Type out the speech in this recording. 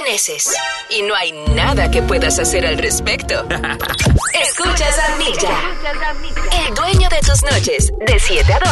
rejuveneces. Y no hay nada que puedas hacer al respecto. Escuchas a Milla, el dueño de tus noches, de 7 a 12.